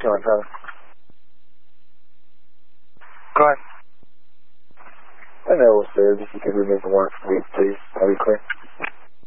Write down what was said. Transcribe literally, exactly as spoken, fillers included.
Go on, Tyler. Go ahead. I know, sir. If you could remove the warrant for me, please. I'll be clear.